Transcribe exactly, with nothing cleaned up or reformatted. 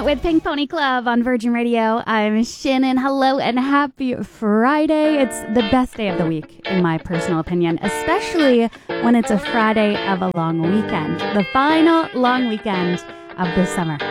with Pink Pony Club on Virgin Radio. I'm Shannon. Hello and happy Friday. It's the best day of the week, in my personal opinion, especially when it's a Friday of a long weekend, the final long weekend of the summer.